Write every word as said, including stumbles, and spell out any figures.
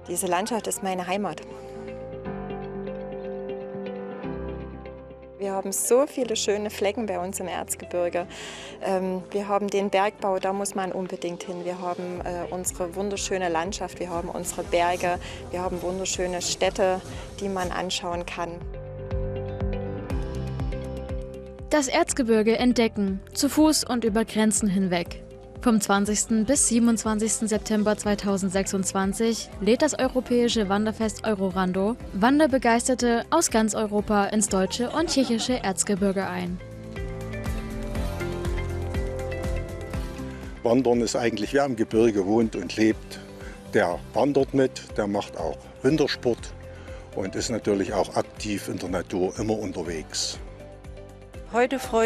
Diese Landschaft ist meine Heimat. Wir haben so viele schöne Flecken bei uns im Erzgebirge. Ähm, wir haben den Bergbau, da muss man unbedingt hin. Wir haben äh, unsere wunderschöne Landschaft, wir haben unsere Berge, wir haben wunderschöne Städte, die man anschauen kann. Das Erzgebirge entdecken, zu Fuß und über Grenzen hinweg. Vom zwanzigsten bis siebenundzwanzigsten September zweitausendsechsundzwanzig lädt das europäische Wanderfest Eurorando Wanderbegeisterte aus ganz Europa ins deutsche und tschechische Erzgebirge ein. Wandern ist eigentlich, wer im Gebirge wohnt und lebt, der wandert mit, der macht auch Wintersport und ist natürlich auch aktiv in der Natur immer unterwegs. Heute freue